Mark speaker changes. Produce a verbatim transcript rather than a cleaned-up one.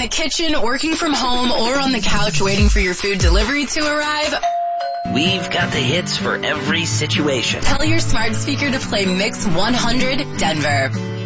Speaker 1: kitchen, working from home, or on the couch waiting for your food delivery to arrive?
Speaker 2: We've got the hits for every situation.
Speaker 1: Tell your smart speaker to play Mix one hundred Denver.